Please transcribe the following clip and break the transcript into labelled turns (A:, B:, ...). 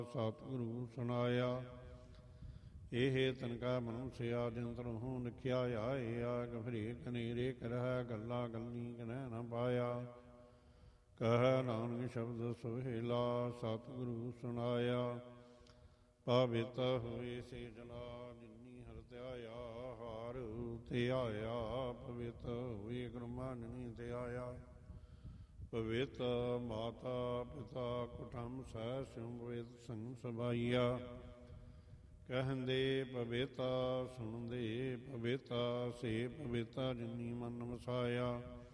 A: ਸਤਿਗੁਰੂ ਸੁਨਾਇਆ। ਇਹ ਤਨਕਾ ਮਨੁਸਿਆ ਜੰਤਰੋਂ ਲਿਖਿਆ ਆਏ ਆਗ ਫਰੇ ਕਨੇਰੇ ਕਰਹਿ ਗੱਲਾਂ ਗੱਲੀ ਕਨਹਿ ਨ ਪਾਇਆ। ਕਹਿ ਨਾਨਕ ਸ਼ਬਦ ਸੁਹੇਲਾ ਸਤਿਗੁਰੂ ਸੁਨਾਇਆ। ਪਵਿੱਤ ਹੋਏ ਸੇ ਜਲਾ ਜਿਨੀ ਹਰਿ ਧਿਆਇਆ। ਹਾਰ ਧਿਆਇਆ ਪਵਿੱਤ ਹੋਏ ਗੁਰਮਾਨਿ ਧਿਆਇਆ। ਪਵਿੱਤ ਮਾਤਾ ਪਿਤਾ ਕੁਟੰਬ ਸਹਿ ਸਿਉ ਪਵਿੱਤ ਸੰਗ ਸਬਾਈਆ। ਕਹਿੰਦੇ ਪਵਿੱਤਾ ਸੁਣਦੇ ਪਵਿੱਤਾ ਸੇ ਪਵਿੱਤਾ ਜਿਨੀ ਮਨ ਵਸਾਇਆ।